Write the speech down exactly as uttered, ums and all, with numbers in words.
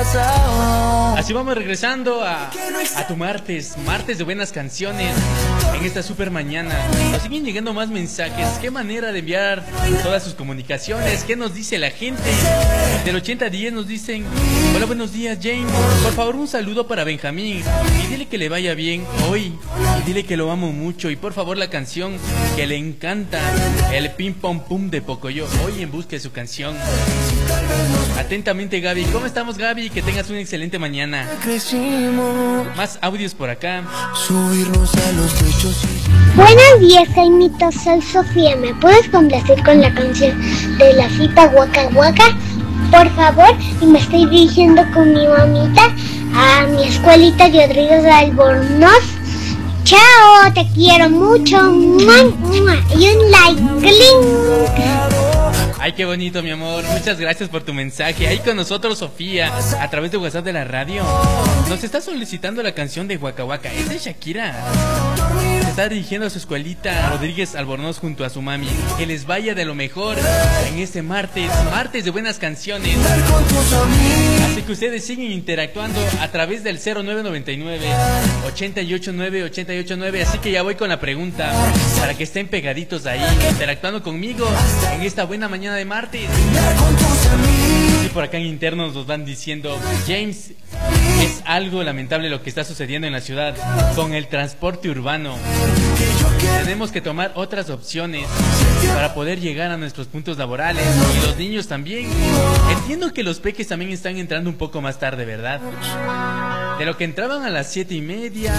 Así vamos regresando a, a tu martes, martes de buenas canciones. En esta super mañana nos siguen llegando más mensajes. Qué manera de enviar todas sus comunicaciones. ¿Qué nos dice la gente? Del ochenta diez nos dicen: hola, buenos días, James. Por favor, un saludo para Benjamín y dile que le vaya bien hoy. Y dile que lo amo mucho. Y por favor, la canción que le encanta, el Pim Pom Pum de Pocoyo. Hoy en busca de su canción. Atentamente, Gaby. ¿Cómo estamos, Gaby? Que tengas una excelente mañana. Más audios por acá. Subirnos a los techos. Buenos días, Jaimito. Soy Sofía. ¿Me puedes complacer con la canción de la cita Waka Waka? Por favor, y me estoy dirigiendo con mi mamita a mi escuelita de Rodríguez de Albornoz. Chao, te quiero mucho. ¡Mua, mua! Y un like. ¡Cling! Ay, qué bonito, mi amor. Muchas gracias por tu mensaje. Ahí con nosotros, Sofía, a través de WhatsApp de la radio. Nos está solicitando la canción de Waka Waka. Es de Shakira. Se está dirigiendo a su escuelita Rodríguez Albornoz junto a su mami. Que les vaya de lo mejor en este martes, martes de buenas canciones. Así que ustedes siguen interactuando a través del cero nueve nueve nueve, ocho ocho nueve, ocho ocho nueve. Así que ya voy con la pregunta para que estén pegaditos ahí, interactuando conmigo en esta buena mañana de martes. Y por acá en internos nos van diciendo: James, es algo lamentable lo que está sucediendo en la ciudad con el transporte urbano. Tenemos que tomar otras opciones para poder llegar a nuestros puntos laborales. Y los niños también. Entiendo que los peques también están entrando un poco más tarde, ¿verdad? De lo que entraban a las siete y media